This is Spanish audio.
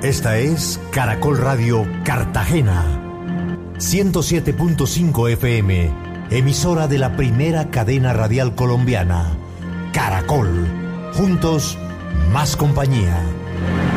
Esta es Caracol Radio Cartagena, 107.5 FM, emisora de la primera cadena radial colombiana. Caracol, juntos, más compañía.